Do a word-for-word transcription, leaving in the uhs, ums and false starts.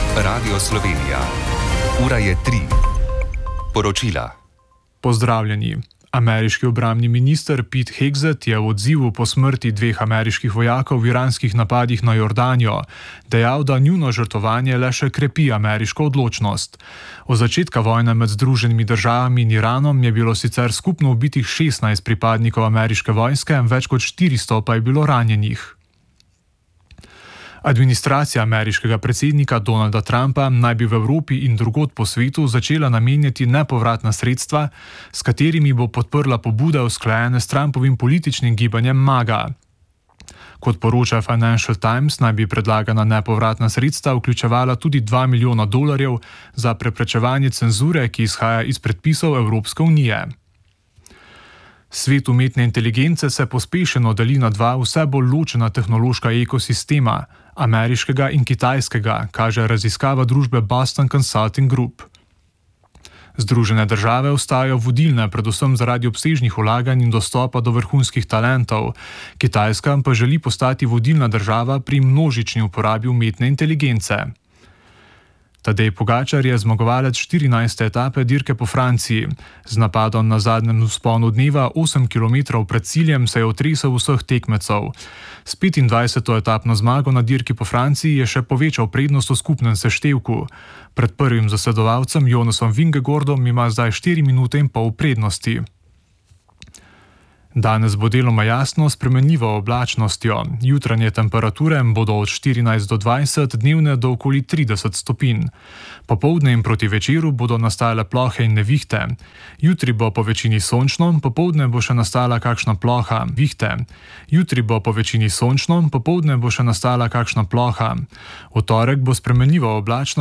Radio Slovenija. Ura je tri. Poročila. Pozdravljeni. Ameriški obrambni minister Pete Hegseth je v odzivu po smrti dveh ameriških vojakov v iranskih napadih na Jordanijo dejal, da njuno žrtvovanje le še krepi ameriško odločnost. Od začetka vojne med Združenimi državami in Iranom je bilo sicer skupno ubitih šestnajst pripadnikov ameriške vojske, več kot štiristo pa je bilo ranjenih. Administracija ameriškega predsednika Donalda Trumpa naj bi v Evropi in drugod po svetu začela namenjati nepovratna sredstva, s katerimi bo podprla pobude usklajene s Trumpovim političnim gibanjem MAGA. Kot poroča Financial Times, naj bi predlagana nepovratna sredstva vključevala tudi dva milijona dolarjev za preprečevanje cenzure, ki izhaja iz predpisov Evropske unije. Svet umetne inteligence se pospešeno deli na dva vse bolj ločena tehnološka ekosistema, ameriškega in kitajskega, kaže raziskava družbe Boston Consulting Group. Združene države ostajajo vodilne predvsem zaradi obsežnih vlaganj in dostopa do vrhunskih talentov, Kitajska pa želi postati vodilna država pri množični uporabi umetne inteligence. Tadej Pogačar je zmagovalec štirinajste etape dirke po Franciji. Z napadom na zadnjem vzponu dneva osem kilometrov pred ciljem se je otresel vseh tekmecev. S petindvajseto etapno zmago na dirki po Franciji je še povečal prednost v skupnem seštevku. Pred prvim zasledovalcem Jonasom Vingegaardom ima zdaj štiri minute in pol prednosti. Danes bo deloma jasno s spremenljivo oblačnostjo. Jutranje temperature bodo od štirinajst do dvajset, dnevne do okoli trideset stopinj. Popoldne in proti večeru bodo nastale plohe in nevihte. Jutri bo po večini sončno, popoldne bo še nastala kakšna ploha, vihte. Jutri bo po večini sončno, popoldne bo še nastala kakšna ploha. V torek bo spremenljivo oblačno.